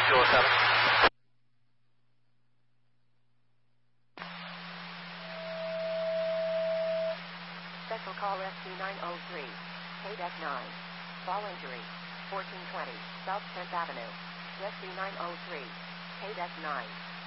207. Special call SC903. KDEC 9. Fall injury. 1420 South 10th Avenue. SC903. KDEC 9.